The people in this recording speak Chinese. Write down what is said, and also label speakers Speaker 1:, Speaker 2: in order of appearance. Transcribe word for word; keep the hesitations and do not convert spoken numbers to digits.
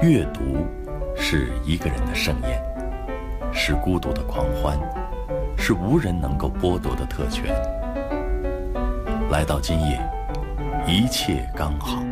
Speaker 1: 阅读是一个人的盛宴，是孤独的狂欢，是无人能够剥夺的特权。来到今夜，一切刚好。